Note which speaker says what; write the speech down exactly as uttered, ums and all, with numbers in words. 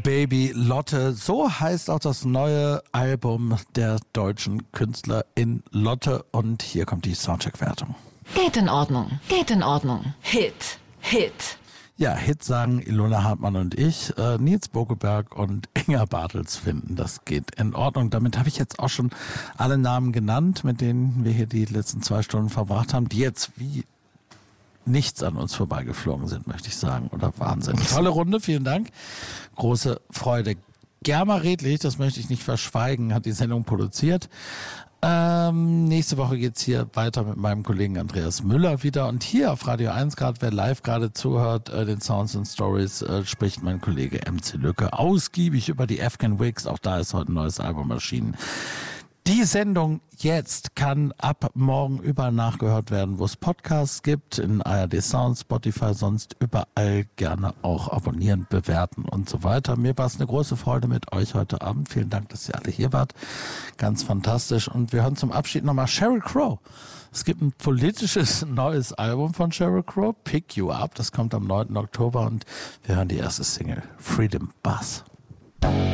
Speaker 1: Baby Lotte, so heißt auch das neue Album der deutschen Künstlerin Lotte. Und hier kommt die Soundcheck-Wertung.
Speaker 2: Geht in Ordnung, geht in Ordnung. Hit, Hit.
Speaker 1: Ja, Hit sagen Ilona Hartmann und ich. Äh, Nils Bokeberg und Inga Bartels finden, das geht in Ordnung. Damit habe ich jetzt auch schon alle Namen genannt, mit denen wir hier die letzten zwei Stunden verbracht haben, die jetzt wie nichts an uns vorbeigeflogen sind, möchte ich sagen. Oder Wahnsinn. Tolle Runde, vielen Dank. Große Freude. Germa Redlich, das möchte ich nicht verschweigen, hat die Sendung produziert. Ähm, nächste Woche geht's hier weiter mit meinem Kollegen Andreas Müller wieder. Und hier auf Radio eins, gerade wer live gerade zuhört, äh, den Sounds and Stories, äh, spricht mein Kollege M C Lücke ausgiebig über die Afghan Wigs. Auch da ist heute ein neues Album erschienen. Die Sendung jetzt kann ab morgen überall nachgehört werden, wo es Podcasts gibt, in A R D Sound, Spotify, sonst überall gerne auch abonnieren, bewerten und so weiter. Mir war es eine große Freude mit euch heute Abend. Vielen Dank, dass ihr alle hier wart. Ganz fantastisch. Und wir hören zum Abschied nochmal Sheryl Crow. Es gibt ein politisches neues Album von Sheryl Crow, Pick You Up. Das kommt am neunten Oktober und wir hören die erste Single, Freedom Buzz.